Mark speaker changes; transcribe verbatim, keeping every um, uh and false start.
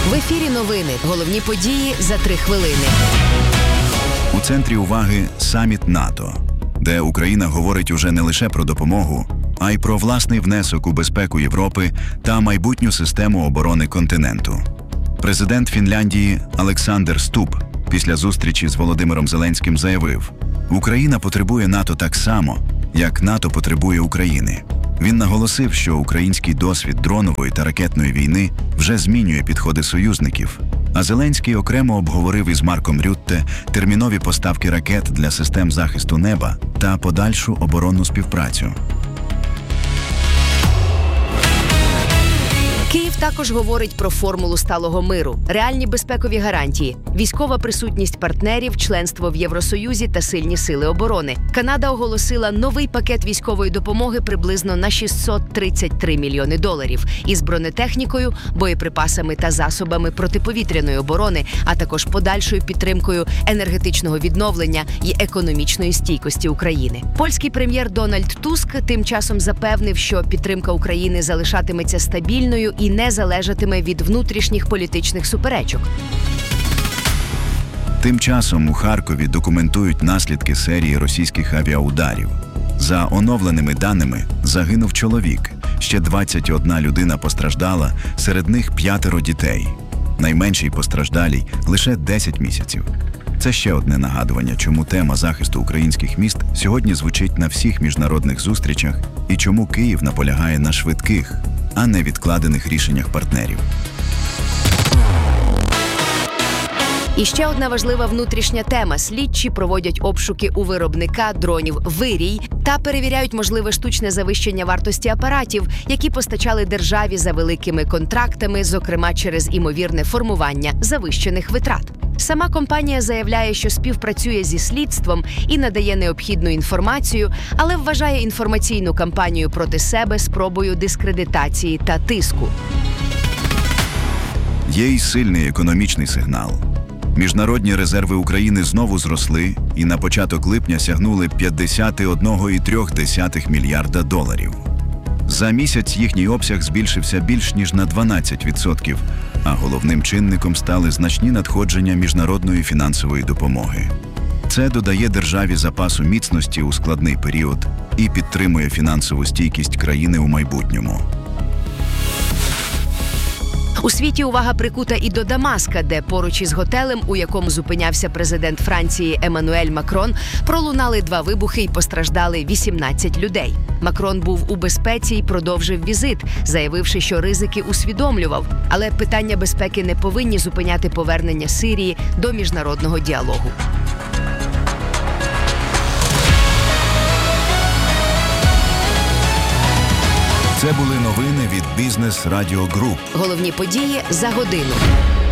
Speaker 1: В ефірі новини. Головні події за три хвилини.
Speaker 2: У центрі уваги саміт НАТО, де Україна говорить уже не лише про допомогу, а й про власний внесок у безпеку Європи та майбутню систему оборони континенту. Президент Фінляндії Олександр Стуб після зустрічі з Володимиром Зеленським заявив: «Україна потребує НАТО так само, як НАТО потребує України». Він наголосив, що український досвід дронової та ракетної війни вже змінює підходи союзників, а Зеленський окремо обговорив із Марком Рютте термінові поставки ракет для систем захисту неба та подальшу оборонну співпрацю.
Speaker 1: Київ також говорить про формулу сталого миру, реальні безпекові гарантії, військова присутність партнерів, членство в Євросоюзі та сильні сили оборони. Канада оголосила новий пакет військової допомоги приблизно на шістсот тридцять три мільйони доларів із бронетехнікою, боєприпасами та засобами протиповітряної оборони, а також подальшою підтримкою енергетичного відновлення і економічної стійкості України. Польський прем'єр Дональд Туск тим часом запевнив, що підтримка України залишатиметься стабільною і не залежатиме від внутрішніх політичних суперечок.
Speaker 2: Тим часом у Харкові документують наслідки серії російських авіаударів. За оновленими даними, загинув чоловік, ще двадцять одна людина постраждала, серед них п'ятеро дітей. Найменшій постраждалій лише десять місяців. Це ще одне нагадування, чому тема захисту українських міст сьогодні звучить на всіх міжнародних зустрічах і чому Київ наполягає на швидких, а не відкладених рішеннях партнерів.
Speaker 1: І ще одна важлива внутрішня тема. Слідчі проводять обшуки у виробника дронів «Вирій» та перевіряють можливе штучне завищення вартості апаратів, які постачали державі за великими контрактами, зокрема через імовірне формування завищених витрат. Сама компанія заявляє, що співпрацює зі слідством і надає необхідну інформацію, але вважає інформаційну кампанію проти себе спробою дискредитації та тиску.
Speaker 2: Є й сильний економічний сигнал. Міжнародні резерви України знову зросли і на початок липня сягнули п'ятдесят один цілих три десятих мільярда доларів. За місяць їхній обсяг збільшився більш ніж на дванадцять відсотків, а головним чинником стали значні надходження міжнародної фінансової допомоги. Це додає державі запасу міцності у складний період і підтримує фінансову стійкість країни у майбутньому.
Speaker 1: У світі увага прикута і до Дамаска, де поруч із готелем, у якому зупинявся президент Франції Еммануель Макрон, пролунали два вибухи і постраждали вісімнадцять людей. Макрон був у безпеці і продовжив візит, заявивши, що ризики усвідомлював. Але питання безпеки не повинні зупиняти повернення Сирії до міжнародного діалогу.
Speaker 2: Це були новини від Бізнес Радіо Груп.
Speaker 1: Головні події за годину.